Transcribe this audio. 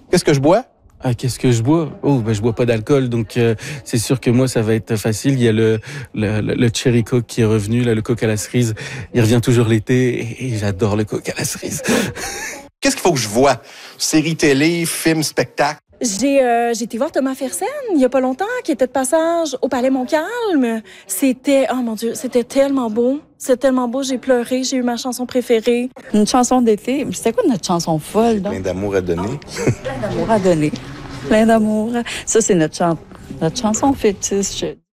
Qu'est-ce que je bois? Ah, qu'est-ce que je bois? Oh, ben, je bois pas d'alcool, donc c'est sûr que moi, ça va être facile. Il y a le Cherry Coke qui est revenu, là, le Coke à la cerise. Il revient toujours l'été et j'adore le Coke à la cerise. Qu'est-ce qu'il faut que je vois? Série télé, film, spectacle? J'ai été voir Thomas Fersen il y a pas longtemps, qui était de passage au Palais Montcalm. C'était, oh mon Dieu, c'était tellement beau. C'était tellement beau, j'ai pleuré, j'ai eu ma chanson préférée. Une chanson d'été. C'était quoi notre chanson folle, donc? Plein d'amour à donner. Plein d'amour à donner. Plein d'amour. Ça, c'est notre chanson fétiche.